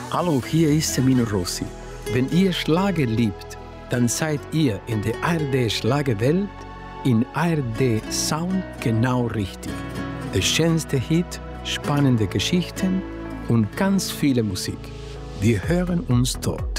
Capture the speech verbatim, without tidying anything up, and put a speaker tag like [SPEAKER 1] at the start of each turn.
[SPEAKER 1] Hallo, hier ist Semino Rossi. Wenn ihr Schlager liebt, dann seid ihr in der A R D-Schlagerwelt in A R D Sound genau richtig. Der schönste Hit, spannende Geschichten und ganz viele Musik. Wir hören uns dort.